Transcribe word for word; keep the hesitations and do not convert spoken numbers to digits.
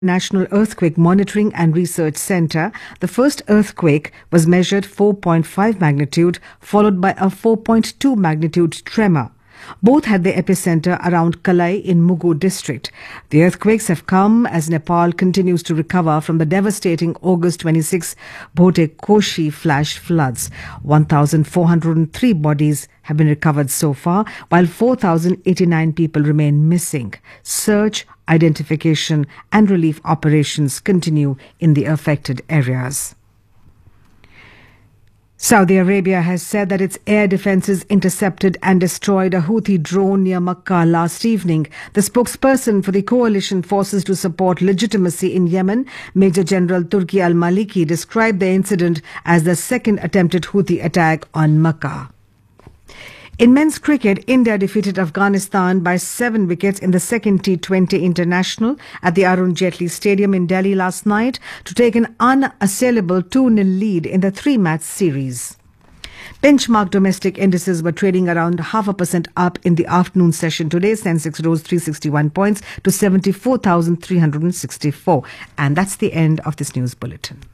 National Earthquake Monitoring and Research Center, the first earthquake was measured four point five magnitude, followed by a four point two magnitude tremor. Both had their epicenter around Kalai in Mugu district. The earthquakes have come as Nepal continues to recover from the devastating August twenty-sixth Bhote-Koshi flash floods. one thousand four hundred three bodies have been recovered so far, while four thousand eighty-nine people remain missing. Search, identification and relief operations continue in the affected areas. Saudi Arabia has said that its air defences intercepted and destroyed a Houthi drone near Makkah last evening. The spokesperson for the coalition forces to support legitimacy in Yemen, Major General Turki al-Maliki, described the incident as the second attempted Houthi attack on Makkah. In men's cricket, India defeated Afghanistan by seven wickets in the second T twenty International at the Arun Jaitley Stadium in Delhi last night to take an unassailable two nil lead in the three-match series. Benchmark domestic indices were trading around half a percent up in the afternoon session today. Sensex rose three hundred sixty-one points to seventy-four thousand three hundred sixty-four. And that's the end of this news bulletin.